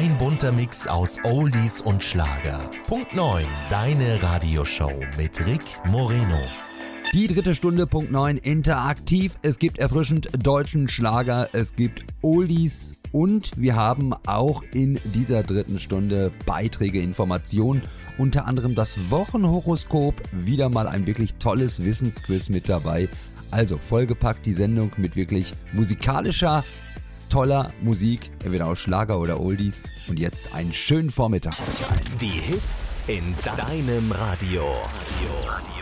Ein bunter Mix aus Oldies und Schlager. Punkt 9, deine Radioshow mit Rick Moreno. Die dritte Stunde, Punkt 9, interaktiv. Es gibt erfrischend deutschen Schlager, es gibt Oldies und wir haben auch in dieser dritten Stunde Beiträge, Informationen, unter anderem das Wochenhoroskop, wieder mal ein wirklich tolles Wissensquiz mit dabei. Also vollgepackt die Sendung mit wirklich musikalischer, toller Musik, entweder aus Schlager oder Oldies. Und jetzt einen schönen Vormittag euch allen. Die Hits in deinem Radio.